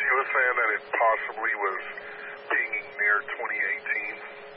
She was saying that it possibly was pinging near 2018.